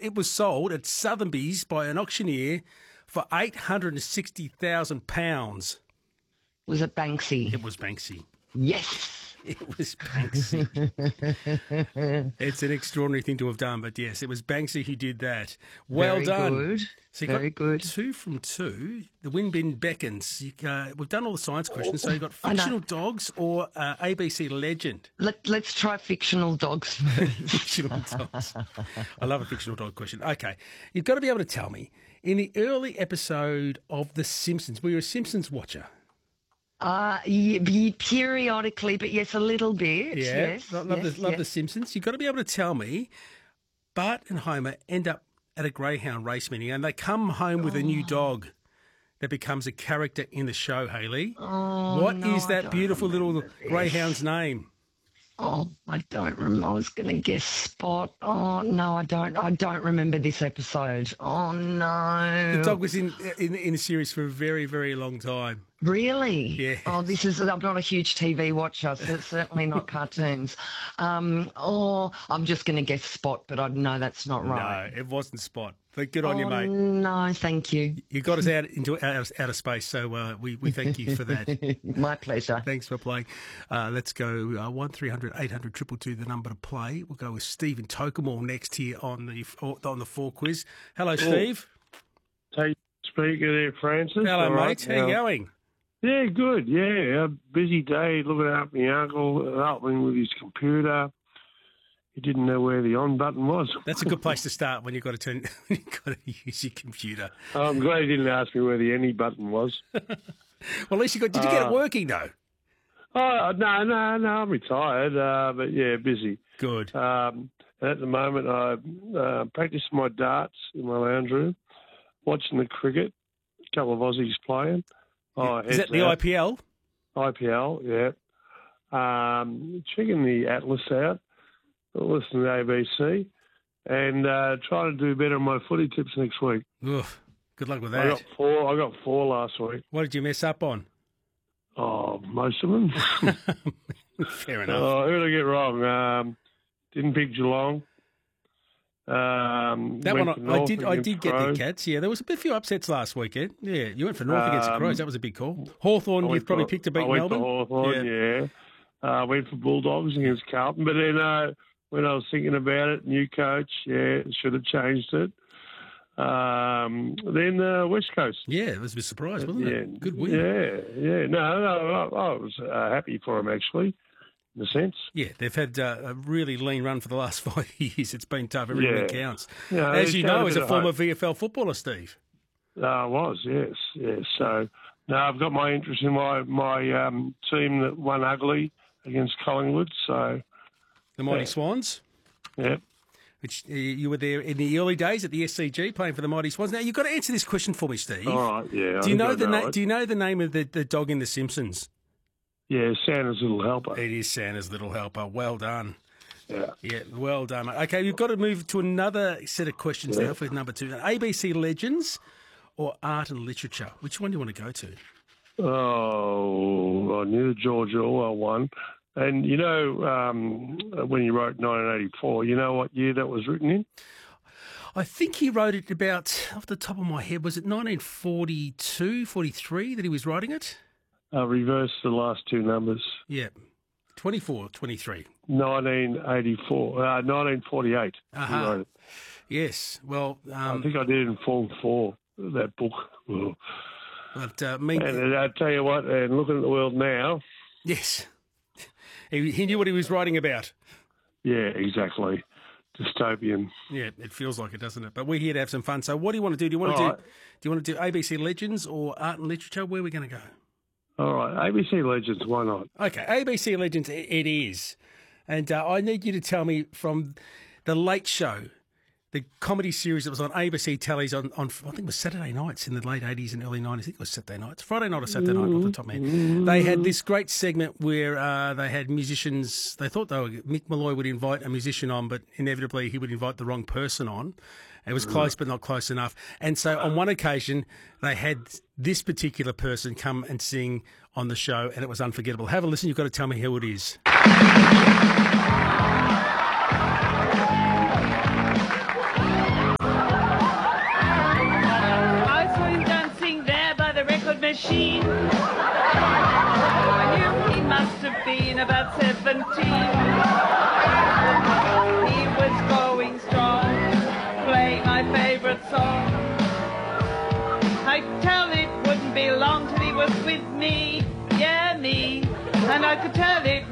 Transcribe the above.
it was sold at Sotheby's by an auctioneer for £860,000. Was it Banksy? It was Banksy. Yes. It was Banksy. It's an extraordinary thing to have done, but yes, it was Banksy who did that. Well Very done. Good. So you Very got good. 2 from 2. The wind bin beckons. We've done all the science questions, so you've got fictional dogs or ABC legend. Let's try fictional dogs first. Fictional dogs. I love a fictional dog question. Okay, you've got to be able to tell me, in the early episode of The Simpsons, were you a Simpsons watcher? Periodically, but yes, a little bit. Yeah, Yes. love The Simpsons. You've got to be able to tell me, Bart and Homer end up at a greyhound race meeting and they come home with a new dog that becomes a character in the show, Hayley. What is that beautiful little greyhound's name? Oh, I don't remember. I was going to guess Spot. Oh, no, I don't. I don't remember this episode. Oh, no. The dog was in the series for a very, very long time. Really? Yeah. Oh, I'm not a huge TV watcher, so it's certainly not cartoons. I'm just going to guess Spot, but I know that's not right. No, it wasn't Spot. But good on you, mate. No, thank you. You got us out into outer space, so we thank you for that. My pleasure. Thanks for playing. Let's go 1300 800 222, the number to play. We'll go with Steve in Tokemore next here on the 4 quiz. Hello, Steve. Hey, speaker there, Francis. Hello, All mate. right. How you going? Yeah, good. Yeah, a busy day looking after my uncle, helping with his computer. He didn't know where the on button was. That's a good place to start when you've got to use your computer. I'm glad he didn't ask me where the any button was. Well, at least did you get it working though? Oh, no, I'm retired, but yeah, busy. Good. At the moment, I practice my darts in my lounge room, watching the cricket, a couple of Aussies playing. Is that the IPL? IPL, yeah. Checking the Atlas out, listening to ABC, and trying to do better on my footy tips next week. Oof, good luck with that. I got four last week. What did you mess up on? Oh, most of them. Fair enough. Who did I get wrong? Didn't pick Geelong. That one I did get the Cats. Yeah, there was a few upsets last weekend. Yeah, you went for North against the Crows. That was a big call. Hawthorn, you've probably picked to beat Melbourne. I went for Hawthorn, yeah. Went for Bulldogs against Carlton. But then when I was thinking about it, new coach, yeah, should have changed it. Then West Coast. Yeah, it was a surprise, wasn't it? Good win. Yeah. No, I was happy for them, actually. In a sense. Yeah, they've had a really lean run for the last 5 years. It's been tough. Every win counts. Yeah, as you know, as a former VFL footballer, Steve. I was, yes. So, no, I've got my interest in my team that won ugly against Collingwood. So, the Mighty Swans. Yeah. Which you were there in the early days at the SCG playing for the Mighty Swans. Now you've got to answer this question for me, Steve. All right. Yeah. Do you know the name of the dog in The Simpsons? Yeah, Santa's Little Helper. It is Santa's Little Helper. Well done. Yeah, well done, mate. Okay, we've got to move to another set of questions now for number 2. ABC Legends or Art and Literature? Which one do you want to go to? Oh, I knew the George Orwell one. And, you know, when you wrote 1984, you know what year that was written in? I think he wrote it about, off the top of my head, was it 1942, 43 that he was writing it? Reverse the last two numbers. Yeah, 24, 23. 1984, 1948. Uh-huh. He wrote it. Yes, well... I think I did in Form 4, that book. But, and I tell you what, and looking at the world now... Yes, he knew what he was writing about. Yeah, exactly. Dystopian. Yeah, it feels like it, doesn't it? But we're here to have some fun. So what do you want to do? Do you want to do ABC Legends or Art and Literature? Where are we going to go? All right, ABC Legends, why not? Okay, ABC Legends it is. And I need you to tell me from The Late Show, the comedy series that was on ABC tellies on I think it was Saturday nights in the late 80s and early 90s. I think it was Saturday nights. Friday night or Saturday night off the top of my head. They had this great segment where they had musicians. They thought Mick Malloy would invite a musician on, but inevitably he would invite the wrong person on. It was close, but not close enough. And so on one occasion, they had this particular person come and sing on the show, and it was unforgettable. Have a listen. You've got to tell me who it is. 17. I knew he must have been about 17. He was going strong, playing my favourite song. I could tell it wouldn't be long till he was with me, yeah, me. And I could tell it